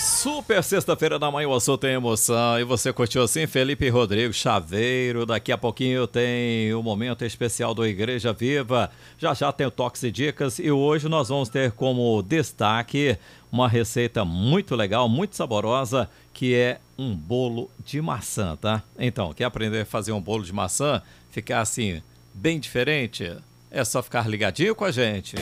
Super sexta-feira da manhã, o assunto tem emoção. E você curtiu assim? Felipe Rodrigo Chaveiro. Daqui a pouquinho tem o momento especial do Igreja Viva. Já já tem o Toques e Dicas. E hoje nós vamos ter como destaque uma receita muito legal, muito saborosa, que é um bolo de maçã, tá? Então, quer aprender a fazer um bolo de maçã? Ficar assim, bem diferente? É só ficar ligadinho com a gente.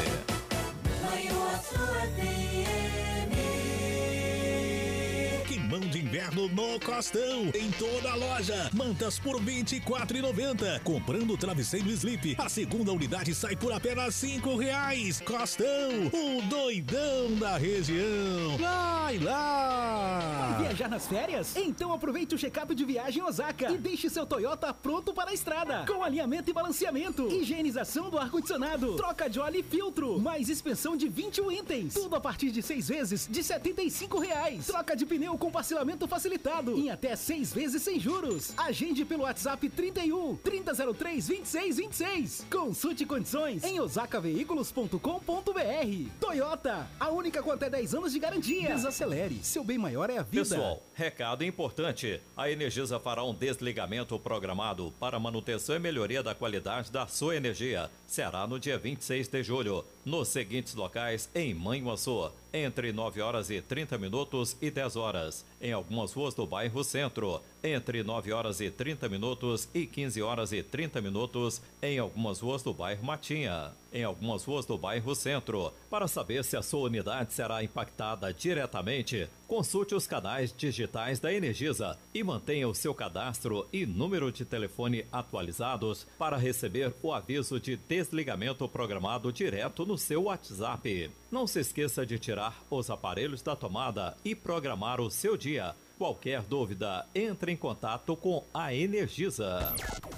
No Costão, em toda a loja. Mantas por R$ 24,90. Comprando o travesseiro Sleep, a segunda unidade sai por apenas R$ 5,00. Costão, o doidão da região. Vai lá! Vai viajar nas férias? Então aproveite o check-up de viagem Osaka e deixe seu Toyota pronto para a estrada. Com alinhamento e balanceamento, higienização do ar-condicionado, troca de óleo e filtro, mais expensão de 21 itens. Tudo a partir de 6 vezes de R$ 75,00. Troca de pneu com parcelamento facilitado em até 6 vezes sem juros. Agende pelo WhatsApp 31 3003 2626. Consulte condições em osakaveículos.com.br. Toyota, a única com até 10 anos de garantia. Desacelere, seu bem maior é a vida. Pessoal, recado importante. A Energisa fará um desligamento programado para manutenção e melhoria da qualidade da sua energia. Será no dia 26 de julho, nos seguintes locais em Manhuaçu, entre 9 horas e 30 minutos e 10 horas. Em algumas ruas do bairro Centro, entre 9 horas e 30 minutos e 15 horas e 30 minutos, em algumas ruas do bairro Matinha. Em algumas ruas do bairro Centro. Para saber se a sua unidade será impactada diretamente, consulte os canais digitais da Energisa e mantenha o seu cadastro e número de telefone atualizados para receber o aviso de desligamento programado direto no seu WhatsApp. Não se esqueça de tirar os aparelhos da tomada e programar o seu dia. Qualquer dúvida, entre em contato com a Energisa.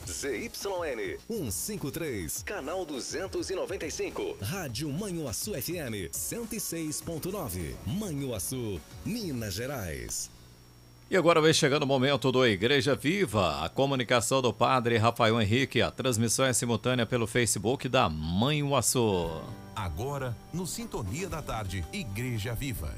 ZYN 153, canal 295. Rádio Manhuaçu FM 106.9. Manhuaçu, Minas Gerais. E agora vem chegando o momento do Igreja Viva, a comunicação do Padre Rafael Henrique, a transmissão é simultânea pelo Facebook da Manhuaçu. Agora, no Sintonia da Tarde, Igreja Viva.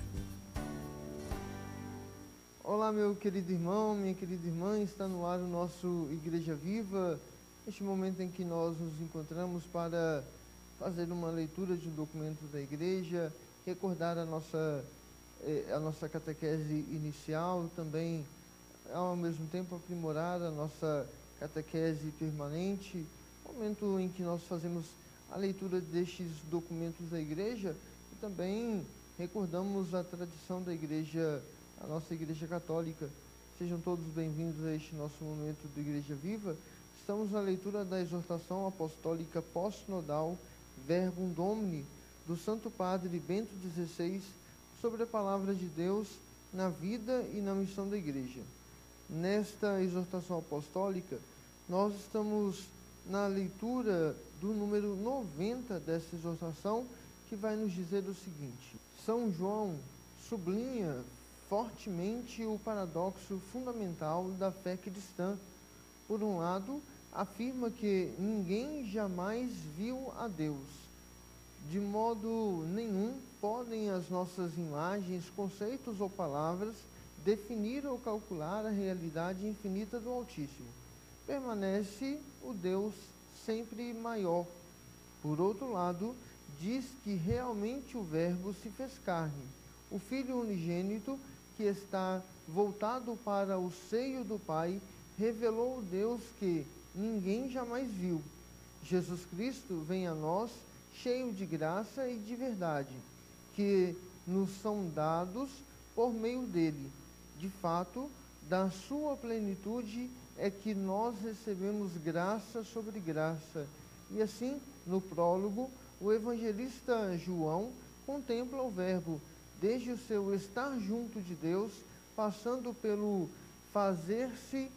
Olá, meu querido irmão, minha querida irmã, está no ar o nosso Igreja Viva, este momento em que nós nos encontramos para fazer uma leitura de um documento da igreja, recordar a nossa catequese inicial, também, ao mesmo tempo, aprimorar a nossa catequese permanente, momento em que nós fazemos a leitura destes documentos da igreja e também recordamos a tradição da igreja, a nossa Igreja Católica. Sejam todos bem-vindos a este nosso momento do Igreja Viva. Estamos na leitura da exortação apostólica pós-sinodal Verbum Domini, do Santo Padre Bento XVI, sobre a Palavra de Deus na vida e na missão da Igreja. Nesta exortação apostólica, nós estamos na leitura do número 90 dessa exortação, que vai nos dizer o seguinte: São João sublinha fortemente o paradoxo fundamental da fé cristã. Por um lado, afirma que ninguém jamais viu a Deus. De modo nenhum podem as nossas imagens, conceitos ou palavras definir ou calcular a realidade infinita do Altíssimo. Permanece o Deus sempre maior. Por outro lado, diz que realmente o Verbo se fez carne, o Filho unigênito, que está voltado para o seio do Pai, revelou o Deus que ninguém jamais viu. Jesus Cristo vem a nós cheio de graça e de verdade, que nos são dados por meio dele. De fato, da sua plenitude é que nós recebemos graça sobre graça. E assim, no prólogo, o evangelista João contempla o Verbo, desde o seu estar junto de Deus, passando pelo fazer-se